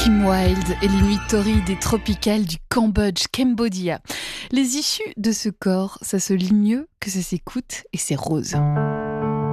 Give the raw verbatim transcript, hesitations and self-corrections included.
Kim Wilde et les nuits torrides et tropicales du Cambodge, Cambodia. Les issues de ce corps, ça se lit mieux que ça s'écoute et c'est rose.